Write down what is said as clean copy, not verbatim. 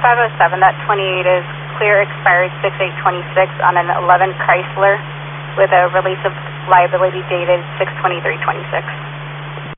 507, that 28 is clear, expired 6/8/26 on an 11 Chrysler with a release of liability dated 6/23/26.